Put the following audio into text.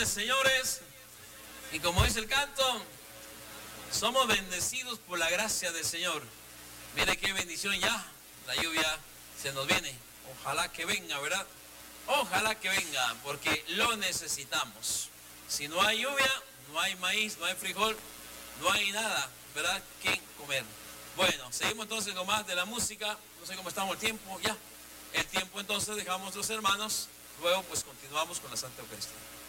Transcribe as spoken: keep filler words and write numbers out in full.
Señores, señores, y como dice el canto, somos bendecidos por la gracia del Señor. Mire qué bendición ya, la lluvia se nos viene. Ojalá que venga, ¿verdad? Ojalá que venga, porque lo necesitamos. Si no hay lluvia, no hay maíz, no hay frijol, no hay nada, ¿verdad? Que comer. Bueno, seguimos entonces con más de la música. No sé cómo estamos el tiempo, ya. El tiempo entonces dejamos a los hermanos. Luego pues continuamos con la Santa Eucaristía.